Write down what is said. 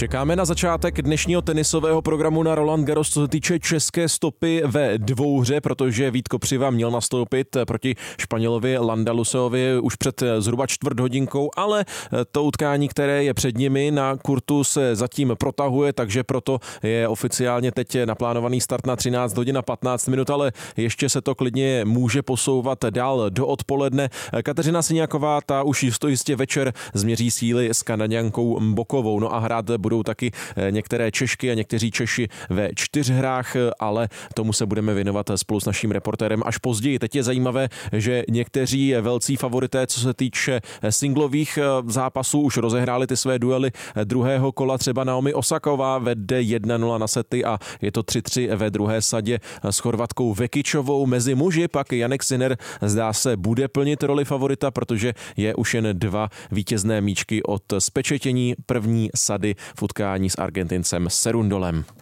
Čekáme na začátek dnešního tenisového programu na Roland Garros, co se týče české stopy ve dvouhře, protože Vít Kopřiva měl nastoupit proti Španělovi Landalusovi už před zhruba čtvrt hodinkou, ale to utkání, které je před nimi na kurtu, se zatím protahuje, takže proto je oficiálně teď naplánovaný start na 13 hodin a 15 minut, ale ještě se to klidně může posouvat dál do odpoledne. Kateřina Syňáková, ta už jistě večer změří síly s Kanaďankou Mbokovou. No a hrát budou taky některé Češky a někteří Češi ve čtyřhrách, ale tomu se budeme věnovat spolu s naším reportérem až později. Teď je zajímavé, že někteří velcí favorité, co se týče singlových zápasů, už rozehráli ty své duely druhého kola. Třeba Naomi Osaková vede 1-0 na sety a je to 3-3 ve druhé sadě s Chorvatkou Vekičovou. Mezi muži pak Jannik Sinner zdá se bude plnit roli favorita, protože je už jen 2 vítězné míčky od spečetění první sady v utkání s Argentincem Cerundolem.